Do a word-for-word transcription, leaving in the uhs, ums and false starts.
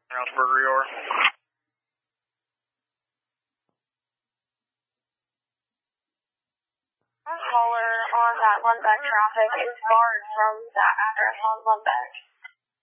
Brownsburg, Reor. Our caller on that Lundbeck traffic is barred from that address on Lundbeck.